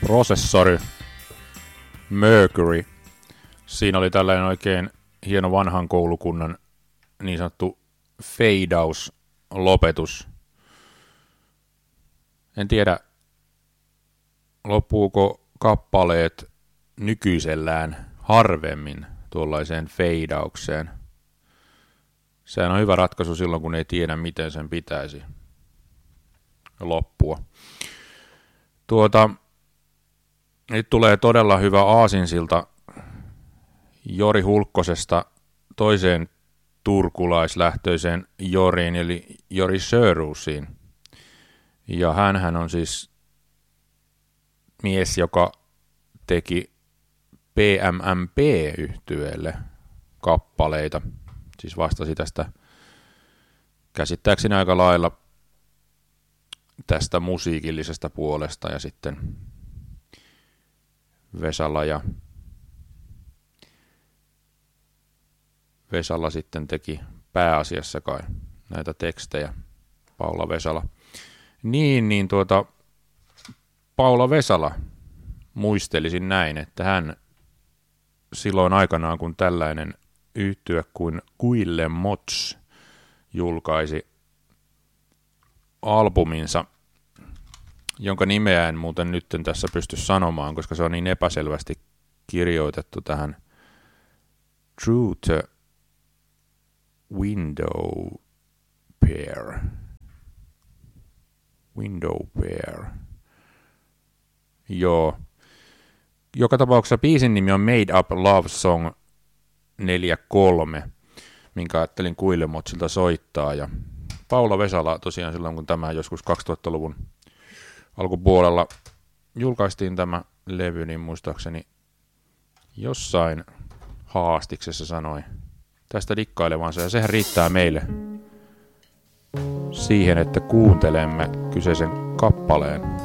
Processori Mercury. Siinä oli tällainen oikein hieno vanhan koulukunnan niin sanottu fade-out-lopetus. En tiedä, loppuuko kappaleet nykyisellään harvemmin tuollaiseen fade-outseen. Sehän on hyvä ratkaisu silloin, kun ei tiedä, miten sen pitäisi loppua. Nyt tulee todella hyvä aasinsilta Jori Hulkkosesta toiseen turkulaislähtöiseen Joriin, eli Jori Sjöroosiin. Ja hänhän on siis mies, joka teki PMMP-yhtyeelle kappaleita. Siis vastasi tästä käsittääkseni aika lailla tästä musiikillisesta puolesta, ja sitten Vesala sitten teki pääasiassa kai näitä tekstejä, Paula Vesala. Paula Vesala muistelisin näin, että hän silloin aikanaan, kun tällainen yhtye kuin Kuille Mots julkaisi albuminsa, jonka nimeä en muuten nyt tässä pysty sanomaan, koska se on niin epäselvästi kirjoitettu tähän Through the Window Pair. Joo. Joka tapauksessa biisin nimi on Made Up Love Song 4.3, minkä ajattelin Kuille Motsilta soittaa. Ja Paula Vesala tosiaan silloin, kun tämä joskus 2000-luvun alkupuolella julkaistiin tämä levy, niin muistaakseni jossain haastiksessa sanoi tästä dikkailevansa, ja sehän riittää meille siihen, että kuuntelemme kyseisen kappaleen.